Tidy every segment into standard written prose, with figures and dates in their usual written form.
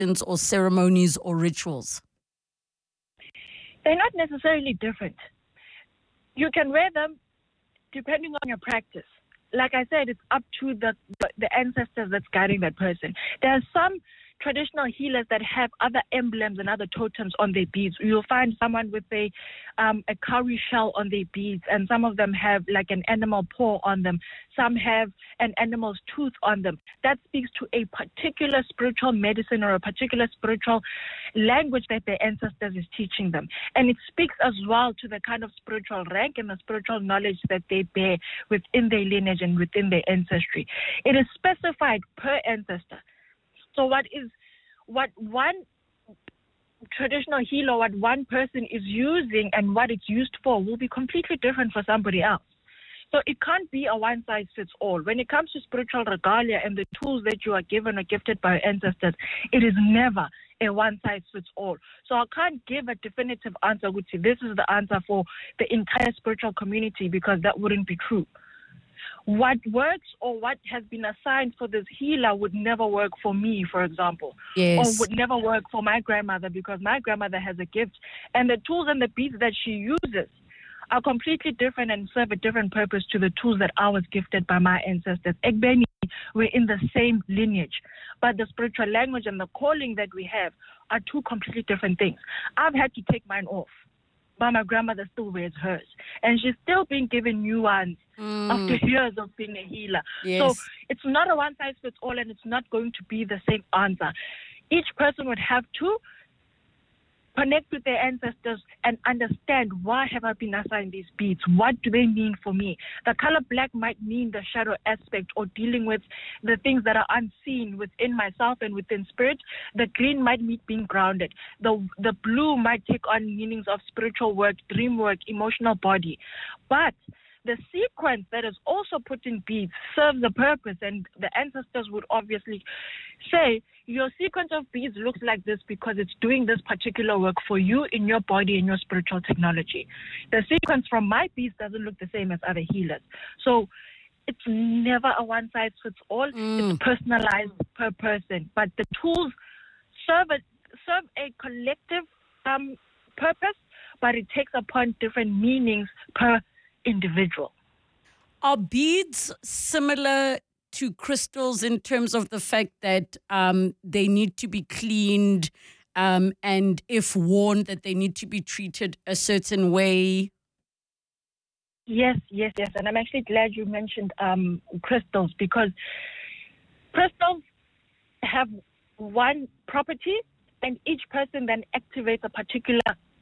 or ceremonies or rituals? They're not necessarily different. You can wear them depending on your practice. Like I said, it's up to the ancestors that's guiding that person. There are some traditional healers that have other emblems and other totems on their beads. You'll find someone with a cowrie shell on their beads, and some of them have like an animal paw on them. Some have an animal's tooth on them. That speaks to a particular spiritual medicine or a particular spiritual language that their ancestors is teaching them. And it speaks as well to the kind of spiritual rank and the spiritual knowledge that they bear within their lineage and within their ancestry. It is specified per ancestor. So what one traditional healer, what one person is using and what it's used for will be completely different for somebody else. So it can't be a one-size-fits-all. When it comes to spiritual regalia and the tools that you are given or gifted by your ancestors, it is never a one-size-fits-all. So I can't give a definitive answer, which this is the answer for the entire spiritual community, because that wouldn't be true. What works or what has been assigned for this healer would never work for me, for example. Yes. Or would never work for my grandmother, because my grandmother has a gift. And the tools and the beads that she uses are completely different and serve a different purpose to the tools that I was gifted by my ancestors. Egbeni, we're in the same lineage. But the spiritual language and the calling that we have are two completely different things. I've had to take mine off, but my grandmother still wears hers. And she's still being given new ones after years of being a healer. Yes. So it's not a one-size-fits-all, and it's not going to be the same answer. Each person would have to connect with their ancestors and understand, why have I been assigned these beads? What do they mean for me? The color black might mean the shadow aspect, or dealing with the things that are unseen within myself and within spirit. The green might mean being grounded. The blue might take on meanings of spiritual work, dream work, emotional body. But the sequence that is also put in beads serves a purpose, and the ancestors would obviously say, your sequence of beads looks like this because it's doing this particular work for you in your body and your spiritual technology. The sequence from my beads doesn't look the same as other healers. So it's never a one-size-fits-all. It's personalized per person. But the tools serve a collective purpose, but it takes upon different meanings per individual. Are beads similar to crystals in terms of the fact that they need to be cleaned, and if worn, that they need to be treated a certain way? Yes. And I'm actually glad you mentioned crystals, because crystals have one property, and each person then activates a particular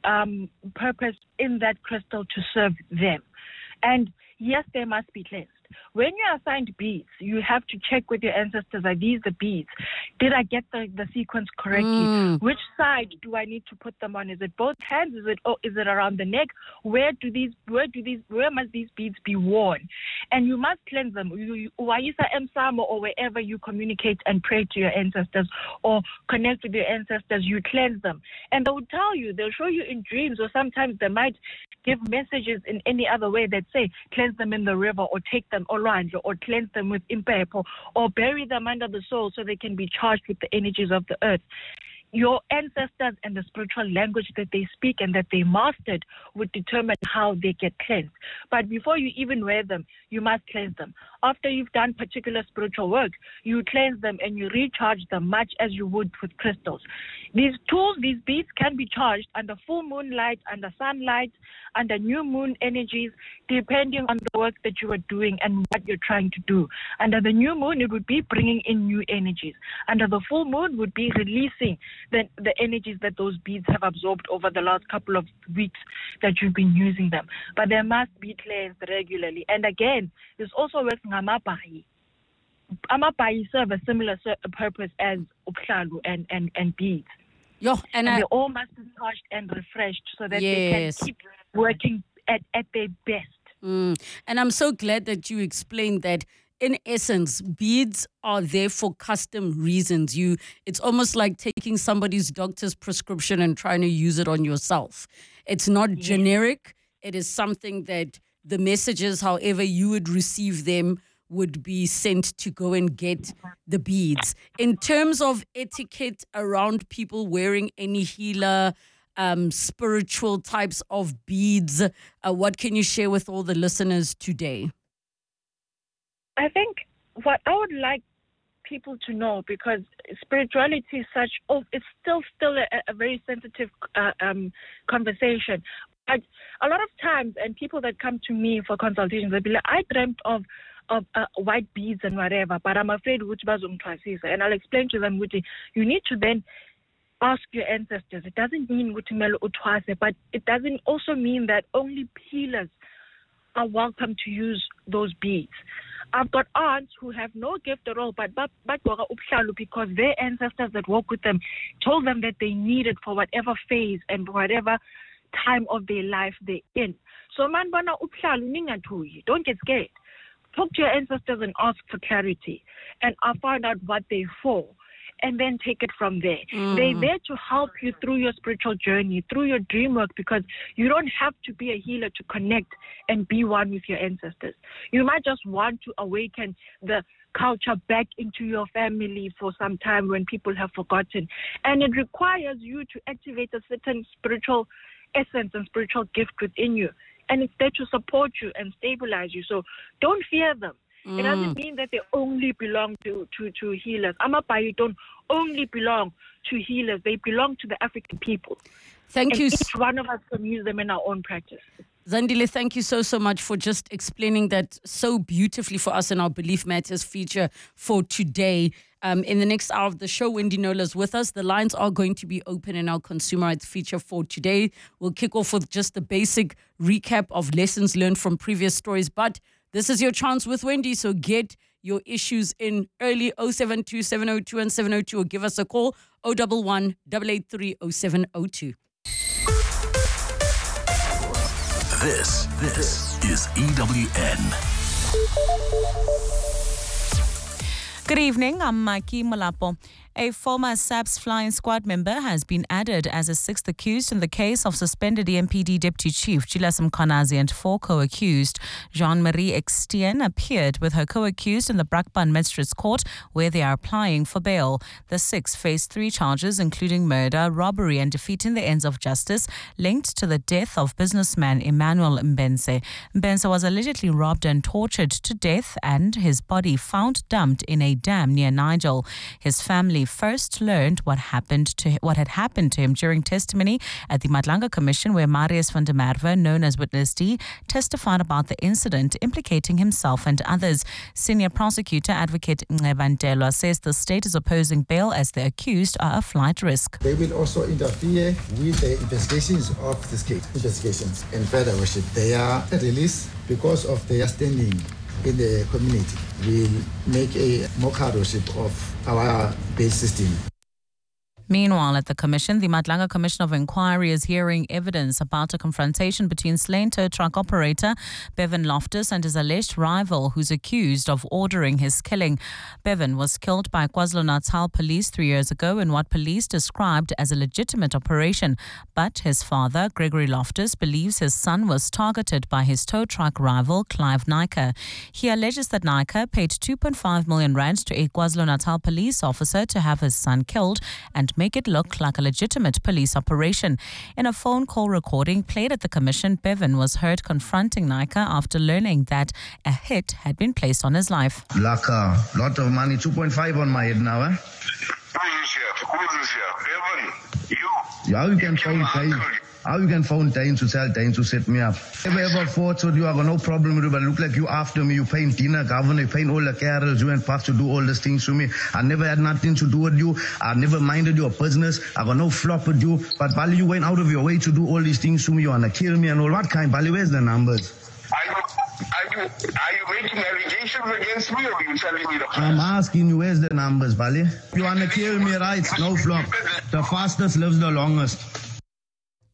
purpose in that crystal to serve them. And yes, they must be cleansed. When you're assigned beads, you have to check with your ancestors, are these the beads? Did I get the sequence correctly? Which side do I need to put them on? Is it both hands? Is it around the neck? Where must these beads be worn? And you must cleanse them. Waisa Emsamo, or wherever you communicate and pray to your ancestors or connect with your ancestors, you cleanse them. And they will tell you, they'll show you in dreams, or sometimes they might give messages in any other way that say, cleanse them in the river, or take them orange, or cleanse them with impepo, or bury them under the soil so they can be charged with the energies of the earth. Your ancestors and the spiritual language that they speak and that they mastered would determine how they get cleansed. But before you even wear them, you must cleanse them. After you've done particular spiritual work, you cleanse them and you recharge them much as you would with crystals. These tools, these beads can be charged under full moon light, under sunlight, under new moon energies, depending on the work that you are doing and what you're trying to do. Under the new moon, it would be bringing in new energies. Under the full moon would be releasing the energies that those beads have absorbed over the last couple of weeks that you've been using them. But they must be cleansed regularly. And again, this also works ngamabayi. Amabayi serve a similar purpose as uklalu and beads. And they all must be charged and refreshed so that they can keep working at their best. And I'm so glad that you explained that. In essence, beads are there for custom reasons. It's almost like taking somebody's doctor's prescription and trying to use it on yourself. It's not generic. It is something that the messages, however you would receive them, would be sent to go and get the beads. In terms of etiquette around people wearing any healer, spiritual types of beads, what can you share with all the listeners today? I think what I would like people to know, because spirituality is such, it's still a very sensitive conversation. But a lot of times, and people that come to me for consultations, they'll be like, I dreamt of white beads and whatever, but I'm afraid which and I'll explain to them, you need to then ask your ancestors. It doesn't mean but it doesn't also mean that only healers are welcome to use those beads. I've got aunts who have no gift at all, but because their ancestors that walk with them told them that they need it for whatever phase and whatever time of their life they're in. So don't get scared. Talk to your ancestors and ask for clarity, and I'll find out what they're for, and then take it from there. They're there to help you through your spiritual journey, through your dream work, because you don't have to be a healer to connect and be one with your ancestors. You might just want to awaken the culture back into your family for some time when people have forgotten. And it requires you to activate a certain spiritual essence and spiritual gift within you. And it's there to support you and stabilize you. So don't fear them. It doesn't mean that they only belong to healers. Amapayi don't only belong to healers. They belong to the African people. Thank you. Each one of us can use them in our own practice. Zandile, thank you so much for just explaining that so beautifully for us in our Belief Matters feature for today. In the next hour of the show, Wendy Knowles with us. The lines are going to be open in our consumer rights feature for today. We'll kick off with just a basic recap of lessons learned from previous stories. But this is your chance with Wendy, so get your issues in early. 072 702 and 702, or give us a call 011 883 0702. This is EWN. Good evening, I'm Mikey Molapo. A former SAPS flying squad member has been added as a sixth accused in the case of suspended EMPD Deputy Chief Julius Mkhwanazi and four co-accused. Jean-Marie Extien appeared with her co-accused in the Brakpan Magistrates Court, where they are applying for bail. The six face 3 charges, including murder, robbery and defeating the ends of justice, linked to the death of businessman Emmanuel Mbense. Mbense was allegedly robbed and tortured to death and his body found dumped in a dam near Nigel. His family first learned what had happened to him during testimony at the Madlanga Commission, where Marius van der Merwe, known as Witness D, testified about the incident implicating himself and others. Senior prosecutor advocate Ncebantelwa says the state is opposing bail as the accused are a flight risk. They will also interfere with the investigations of this case. And further worship, they are released because of their standing in the community. Will make a mock-up of our base system. Meanwhile, at the Commission, the Madlanga Commission of Inquiry is hearing evidence about a confrontation between slain tow truck operator Bevan Loftus and his alleged rival, who's accused of ordering his killing. Bevan was killed by KwaZulu-Natal police 3 years ago in what police described as a legitimate operation. But his father, Gregory Loftus, believes his son was targeted by his tow truck rival, Clive Naicker. He alleges that Naicker paid 2.5 million rand to a KwaZulu-Natal police officer to have his son killed and make it look like a legitimate police operation. In a phone call recording played at the Commission, Bevan was heard confronting Naicker after learning that a hit had been placed on his life. Like a lot of money, 2.5 on my head now, eh? Who is here? Bevan, you. How you can phone Dane to tell Dane to set me up? Ever fought with you, I got no problem with you, but look like you after me, you paying dinner, governor, you paying all the carols, you and Puff to do all these things to me. I never had nothing to do with you, I never minded your business, I got no flop with you, but Bali, you went out of your way to do all these things to me, you wanna kill me and all. What kind, Bali, where's the numbers? Are you making allegations against me, or are you telling me the truth? I'm asking you, where's the numbers, Bali? You wanna kill me, right? No flop. The fastest lives the longest.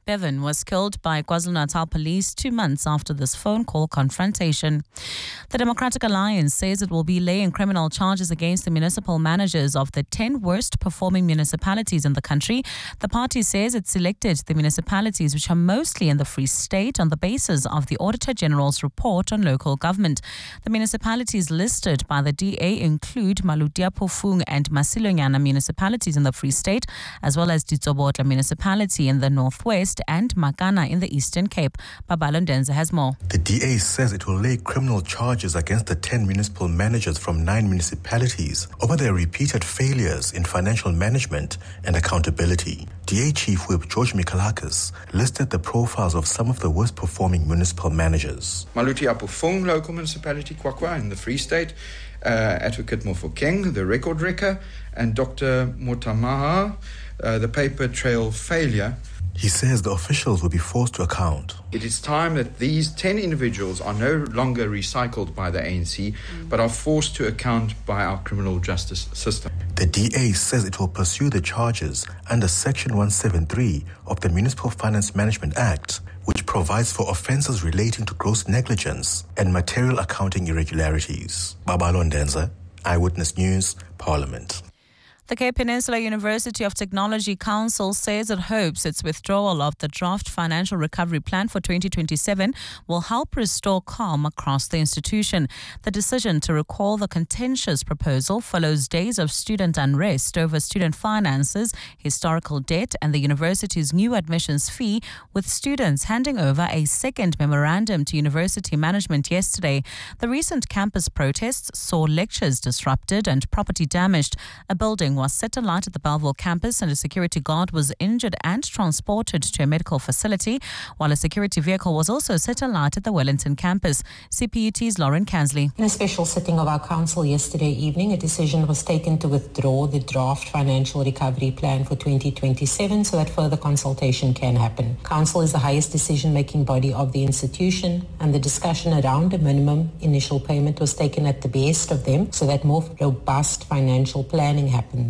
Bevan was killed by KwaZulu-Natal police 2 months after this phone call confrontation. The Democratic Alliance says it will be laying criminal charges against the municipal managers of the 10 worst performing municipalities in the country. The party says it selected the municipalities which are mostly in the Free State on the basis of the Auditor General's report on local government. The municipalities listed by the DA include Malutia Phofung and Masilonyana municipalities in the Free State, as well as Ditsobotla municipality in the Northwest and Makana in the Eastern Cape. Babalo Ndenza has more. The DA says it will lay criminal charges against the 10 municipal managers from 9 municipalities over their repeated failures in financial management and accountability. DA Chief Whip George Mikalakis listed the profiles of some of the worst performing municipal managers. Maluti Phofung local municipality, Kwakwa in the Free State, Advocate Mofokeng, the record wrecker, and Dr. Motamaha, the paper trail failure. He says the officials will be forced to account. It is time that these 10 individuals are no longer recycled by the ANC, but are forced to account by our criminal justice system. The DA says it will pursue the charges under Section 173 of the Municipal Finance Management Act, which provides for offences relating to gross negligence and material accounting irregularities. Babalo Ndenza, Eyewitness News, Parliament. The Cape Peninsula University of Technology Council says it hopes its withdrawal of the draft financial recovery plan for 2027 will help restore calm across the institution. The decision to recall the contentious proposal follows days of student unrest over student finances, historical debt, and the university's new admissions fee, with students handing over a second memorandum to university management yesterday. The recent campus protests saw lectures disrupted and property damaged. A building was set alight at the Belleville campus and a security guard was injured and transported to a medical facility, while a security vehicle was also set alight at the Wellington campus. CPUT's Lauren Kansley. In a special sitting of our council yesterday evening, a decision was taken to withdraw the draft financial recovery plan for 2027 so that further consultation can happen. Council is the highest decision-making body of the institution, and the discussion around a minimum initial payment was taken at the behest of them so that more robust financial planning happens.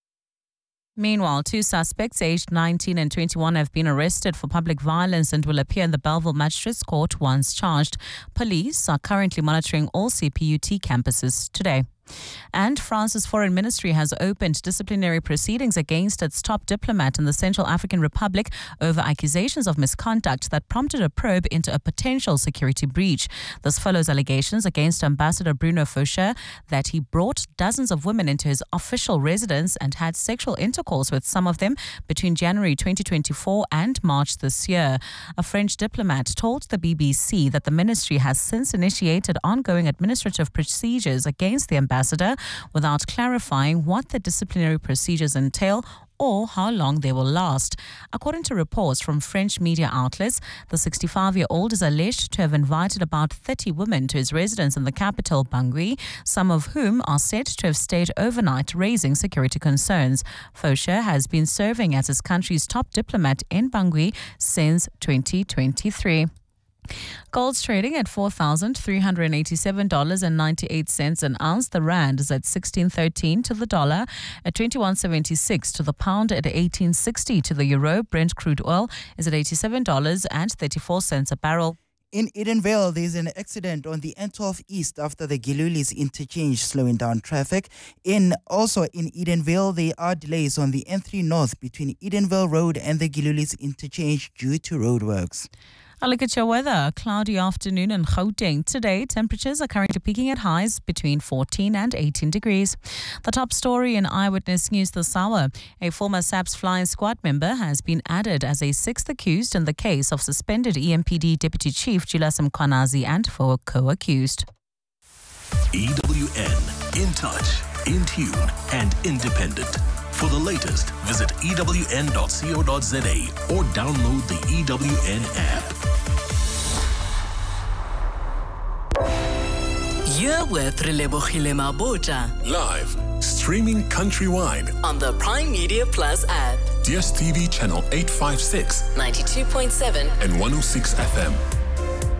Meanwhile, 2 suspects aged 19 and 21 have been arrested for public violence and will appear in the Belleville Magistrates Court once charged. Police are currently monitoring all CPUT campuses today. And France's foreign ministry has opened disciplinary proceedings against its top diplomat in the Central African Republic over accusations of misconduct that prompted a probe into a potential security breach. This follows allegations against Ambassador Bruno Faucher that he brought dozens of women into his official residence and had sexual intercourse with some of them between January 2024 and March this year. A French diplomat told the BBC that the ministry has since initiated ongoing administrative procedures against the ambassador without clarifying what the disciplinary procedures entail or how long they will last. According to reports from French media outlets, the 65-year-old is alleged to have invited about 30 women to his residence in the capital, Bangui, some of whom are said to have stayed overnight, raising security concerns. Faucher has been serving as his country's top diplomat in Bangui since 2023. Gold's trading at $4,387.98 an ounce. The rand is at 16.13 to the dollar, at 21.76 to the pound, at 18.60 to the euro. Brent crude oil is at $87.34 a barrel. In Edenvale, there's an accident on the N12 East after the Gilulis interchange, slowing down traffic. Also in Edenvale, there are delays on the N3 North between Edenvale Road and the Gilulis interchange due to roadworks. A look at your weather. A cloudy afternoon in Gauteng. Today, temperatures are currently peaking at highs between 14 and 18 degrees. The top story in Eyewitness News this hour. A former SAPS flying squad member has been added as a 6th accused in the case of suspended EMPD Deputy Chief Julius Mkhwanazi and 4 co-accused. EWN. In touch, in tune and independent. For the latest, visit ewn.co.za or download the EWN app. You're with Relebohile Mabota. Live, streaming countrywide on the Prime Media Plus app. DSTV channel 856, 92.7 and 106 FM.